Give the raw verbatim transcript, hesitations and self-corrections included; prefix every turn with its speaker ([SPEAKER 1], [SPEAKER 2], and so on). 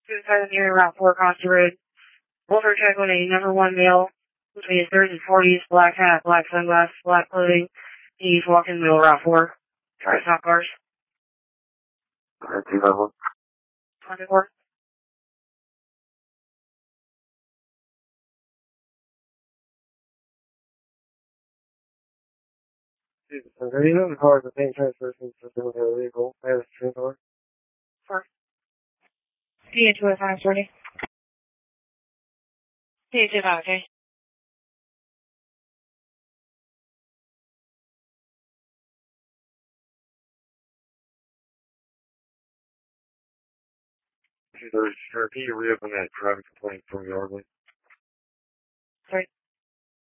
[SPEAKER 1] Suicide near Route four Costa Road. Wolfer check on a number one male between his thirties and forties, black hat, black sunglasses, black clothing. He's walking the middle of Route four. Try to stop cars.
[SPEAKER 2] Alright, two five one.
[SPEAKER 1] twenty-four.
[SPEAKER 2] Are you moving cars with paint transfer since the military vehicle? I have a train car.
[SPEAKER 1] Four. P H two oh five forty. P H two oh five, okay.
[SPEAKER 2] There's, can you reopen that traffic complaint from Yardley?